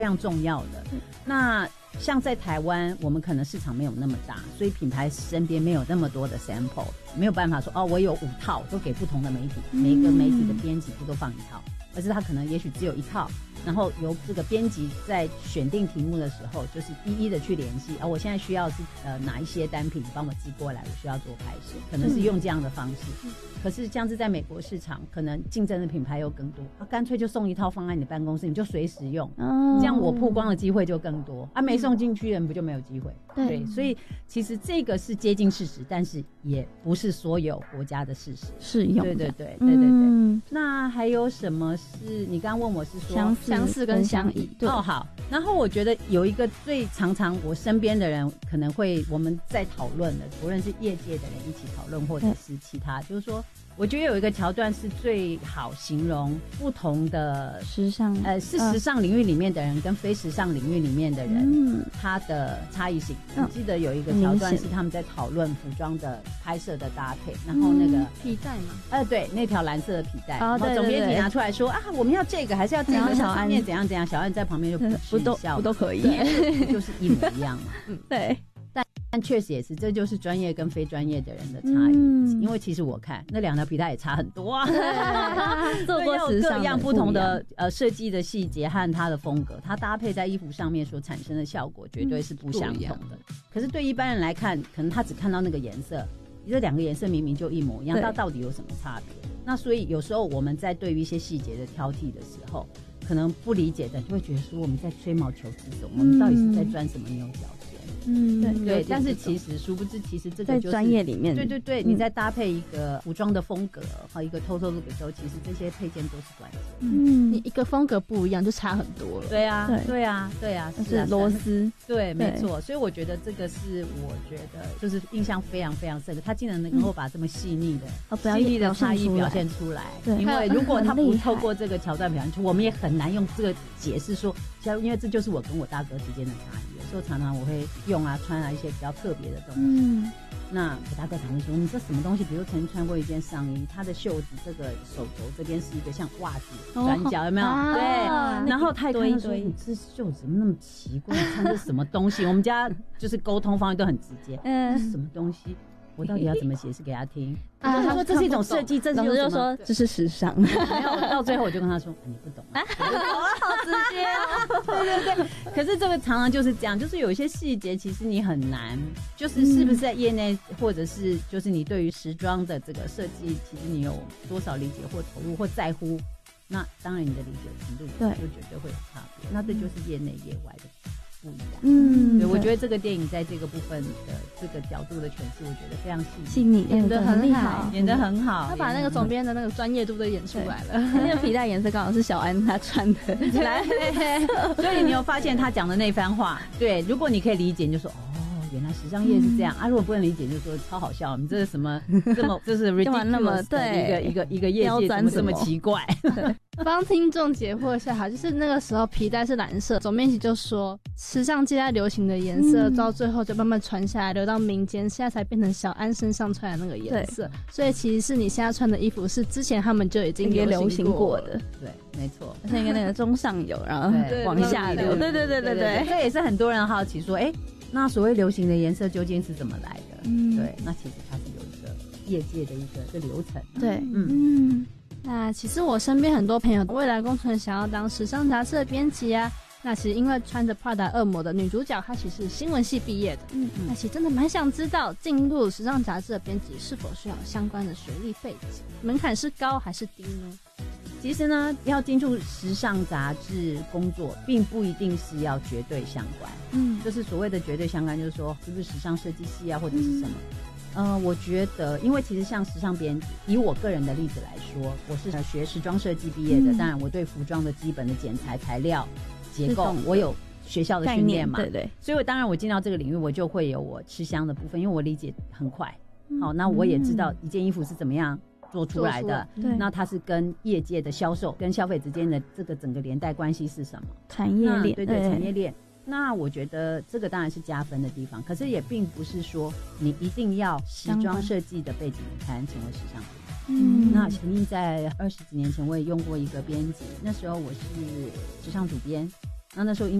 常重要的。那像在台湾，我们可能市场没有那么大，所以品牌身边没有那么多的 sample， 没有办法说我有5套都给不同的媒体，每一个媒体的编辑部都放1套，而是他可能也许只有1套，然后由这个编辑在选定题目的时候，就是一一的去联系我现在需要是哪一些单品，你帮我寄过来，我需要做拍摄，可能是用这样的方式。可是像是在美国市场，可能竞争的品牌又更多，干脆就送1套放在你的办公室，你就随时用，这样我曝光的机会就更多没送进去人不就没有机会？对，所以其实这个是接近事实，但是也不是所有国家的事实适用。 对。那还有什么是你刚刚问我是说相似跟相异？ 好。然后我觉得有一个最常我身边的人可能会我们在讨论的，无论是业界的人一起讨论，或者是其他，就是说我觉得有一个桥段是最好形容不同的时尚是时尚领域里面的人跟非时尚领域里面的人他的差异性。我记得有一个桥段是他们在讨论服装的拍摄的搭配，然后那个皮带嘛对，那条蓝色的皮带，然后总编辑拿出来说我们要这个还是要这个，小安面怎样怎样，小安在旁边就不都可以， 不就是一模一样嘛对。 但确实也是，这就是专业跟非专业的人的差异。因为其实我看那2条皮带也差很多做过时尚各样不同的设计的细节和它的风格，它搭配在衣服上面所产生的效果绝对是不相同的。可是对一般人来看，可能他只看到那个颜色，这2个颜色明明就一模一样，它到底有什么差别？那所以有时候我们在对于一些细节的挑剔的时候，可能不理解的就会觉得说我们在吹毛求疵什么，我们到底是在钻什么牛角尖？对，但是其实殊不知，其实这个就是在专业里面， 对，你在搭配一个服装的风格和一个 total look 的时候，其实这些配件都是关键。 你一个风格不一样就差很多了。 对啊， 是螺丝， 对，没错。所以我觉得这个是我觉得就是印象非常非常深刻，他竟然能够把这么细腻的差异表现出来。因为如果他不透过这个桥段表现出，我们也很难用这个解释说，因为这就是我跟我大哥之间的差异。有时候常常我会用穿一些比较特别的东西。那我大哥常会说，你这什么东西？比如曾经穿过一件上衣，它的袖子这个手肘这边是一个像袜子转角，有没有？对。然后他也看到说，你这袖子怎么那么奇怪？你穿的什么东西？我们家就是沟通方面都很直接，这是什么东西？我到底要怎么解释给他听？他说这是一种设计，这是老师就说这是时尚。 没有，到最后我就跟他说你不懂好直接对。可是这个常常就是这样，就是有一些细节其实你很难，就是是不是在业内，或者是就是你对于时装的这个设计，其实你有多少理解或投入或在乎，那当然你的理解程度就绝对会有差别。那这就是业内业外的不一样。对，我觉得这个电影在这个部分的这个角度的诠释，我觉得非常细腻， 演得很厉害， 演得很好。 他把那个总编的那个专业度都演出来了。 那个皮带颜色刚好是小安他穿的， 所以你有发现他讲的那番话，对，如果你可以理解，你就说原来时尚业是这样如果不能理解，就说超好笑，你这是什么这么就是 ridiculous 的一个业界怎么这么奇怪？ 帮听众解惑一下哈，就是那个时候皮带是蓝色，总编辑就说时尚界在流行的颜色到最后就慢慢传下来，流到民间，现在才变成小安身上穿的那个颜色。所以其实是你现在穿的衣服是之前他们就已经流行过的。 对，没错， 像一个那个中上游，然后往下流。对， 这也是很多人好奇说，那所谓流行的颜色究竟是怎么来的？对，那其实它是有一个业界的一个流程。 对，那其实我身边很多朋友未来工程想要当时尚杂志的编辑啊，那其实因为穿着 Prada 恶魔的女主角她其实是新闻系毕业的，那其实真的蛮想知道进入时尚杂志的编辑是否需要相关的学历背景，门槛是高还是低呢？ 其实呢，要进入时尚杂志工作并不一定是要绝对相关，就是所谓的绝对相关，就是说是不是时尚设计系啊或者是什么。我觉得因为其实像时尚编辑，以我个人的例子来说，我是学时装设计毕业的，当然我对服装的基本的剪裁材料结构我有学校的训练嘛， 对， 所以当然我进到这个领域我就会有我吃香的部分，因为我理解很快，好，那我也知道一件衣服是怎么样做出来的，那它是跟业界的销售跟消费之间的这个整个连带关系是什么， 产业链， 对，产业链。那我觉得这个当然是加分的地方，可是也并不是说你一定要时装设计的背景才能成为时尚编辑。那曾经在20几年前我也用过一个编辑，那时候我是时尚主编， 那时候